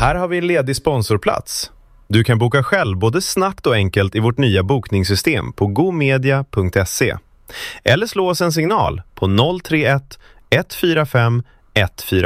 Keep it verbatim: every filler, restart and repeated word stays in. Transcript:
Här har vi en ledig sponsorplats. Du kan boka själv både snabbt och enkelt i vårt nya bokningssystem på gomedia punkt se. Eller slå oss en signal på noll tre ett ett fyra fem ett fyra.